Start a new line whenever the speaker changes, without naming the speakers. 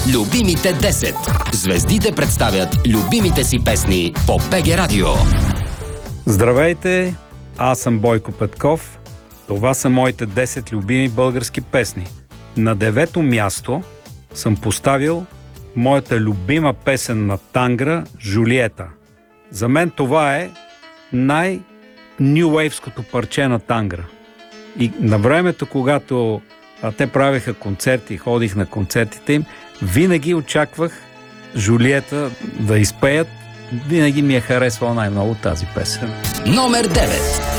Любимите 10. Звездите представят любимите си песни по БГ Радио.
Здравейте, аз съм Бойко Петков. Това са моите 10 любими български песни. На 9-то място съм поставил моята любима песен на Тангра «Жулиета». За мен това е най-нюуейвското парче на Тангра. И на времето, когато те правеха концерти, ходих на концертите им, винаги очаквах Жулиета да изпеят. Винаги ми е харесвала най-много тази песен.
Номер 9.